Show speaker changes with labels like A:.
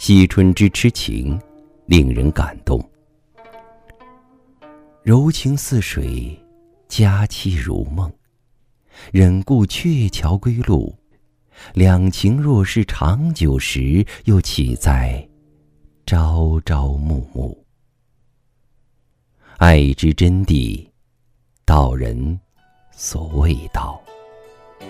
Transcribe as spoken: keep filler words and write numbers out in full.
A: 惜春之痴情，令人感动。柔情似水，佳期如梦，忍顾鹊桥归路，两情若是长久时，又岂在朝朝暮暮。爱之真谛，道人所未道。